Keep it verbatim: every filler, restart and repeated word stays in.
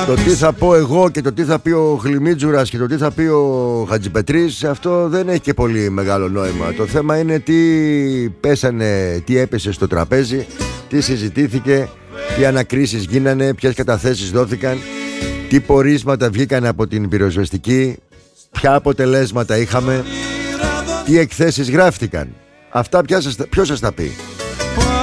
Το τι θα πω εγώ και το τι θα πει ο Χλιμίτζουρας και το τι θα πει ο Χατζηπετρής, αυτό δεν έχει και πολύ μεγάλο νόημα. Το θέμα είναι τι πέσανε, τι έπεσε στο τραπέζι, τι συζητήθηκε, τι ανακρίσεις γίνανε, ποιες καταθέσεις δόθηκαν, τι πορίσματα βγήκαν από την πυροσβεστική, ποια αποτελέσματα είχαμε, τι εκθέσεις γράφτηκαν. Αυτά ποιος σας τα πει?